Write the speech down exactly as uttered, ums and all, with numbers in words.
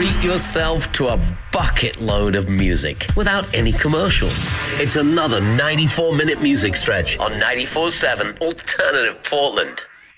treat yourself to a bucket load of music without any commercials. It's another ninety-four minute music stretch on ninety-four seven Alternative Portland.